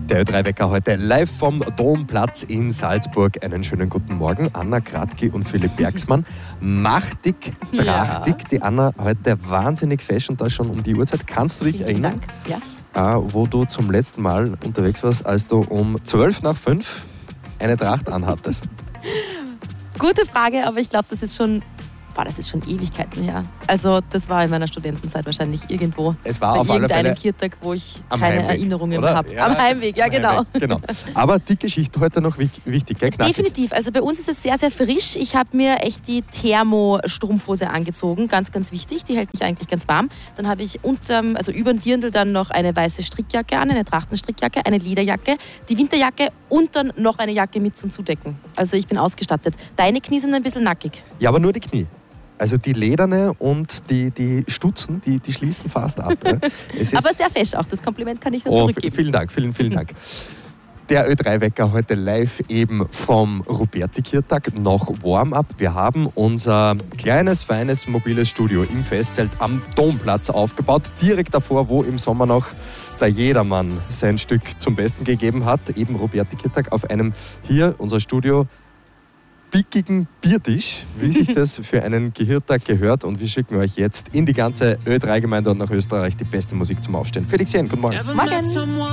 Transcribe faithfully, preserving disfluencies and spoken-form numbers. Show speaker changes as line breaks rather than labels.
Der Ö drei Wecker heute live vom Domplatz in Salzburg. Einen schönen guten Morgen. Anna Kratky und Philipp Bergsmann. Machtig, drachtig. Ja. Die Anna heute wahnsinnig fashion da schon um die Uhrzeit. Kannst du dich
Vielen
erinnern,
Dank. Ja.
Äh, wo du zum letzten Mal unterwegs warst, als du um zwölf nach fünf eine Tracht anhattest?
Gute Frage, aber ich glaube, das ist schon... Boah, das ist schon Ewigkeiten her. Also das war in meiner Studentenzeit wahrscheinlich irgendwo.
Es war
bei
auf alle Fälle
irgendeinem Kirtag, wo ich
am
keine
Heimweg,
Erinnerungen
oder?
mehr habe.
Ja,
am Heimweg, ja
am
genau.
Heimweg, genau. Aber die Geschichte heute noch wichtig, gell? Knackig.
Definitiv. Also bei uns ist es sehr, sehr frisch. Ich habe mir echt die Thermo-Strumpfhose angezogen. Ganz, ganz wichtig. Die hält mich eigentlich ganz warm. Dann habe ich unterm, also über den Dirndl dann noch eine weiße Strickjacke an, eine Trachtenstrickjacke, eine Lederjacke, die Winterjacke und dann noch eine Jacke mit zum Zudecken. Also ich bin ausgestattet. Deine Knie sind ein bisschen nackig.
Ja, aber nur die Knie. Also die lederne und die, die Stutzen, die, die schließen fast ab. Es ist
aber sehr fesch auch, das Kompliment kann ich dann
oh,
zurückgeben.
Vielen Dank, vielen, vielen Dank. Der Ö drei Wecker heute live eben vom Ruperti-Kirtag, noch Warm-up. Wir haben unser kleines, feines, mobiles Studio im Festzelt am Domplatz aufgebaut. Direkt davor, wo im Sommer noch der Jedermann sein Stück zum Besten gegeben hat. Eben Ruperti-Kirtag auf einem, hier unser Studio, pickigen Biertisch, wie sich das für einen Gehirtag gehört. Und wir schicken euch jetzt in die ganze Ö drei Gemeinde und nach Österreich die beste Musik zum Aufstehen. Felix Jen, guten Morgen.
Morgen.